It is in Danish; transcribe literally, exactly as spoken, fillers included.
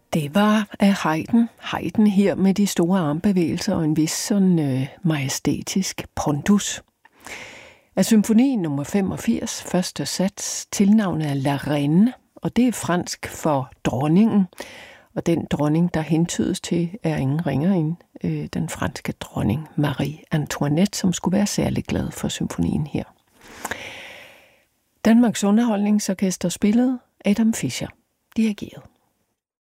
Det var af Haydn. Haydn her med de store armbevægelser og en vis sådan øh, majestætisk pondus. Af symfoni nummer femogfirs, første sats, tilnavnet er La Reine, og det er fransk for dronningen. Og den dronning, der hentydes til, er ingen ringer end øh, den franske dronning Marie Antoinette, som skulle være særlig glad for symfonien her. Danmarks Underholdningsorkester spillede Adam Fischer, dirigeret.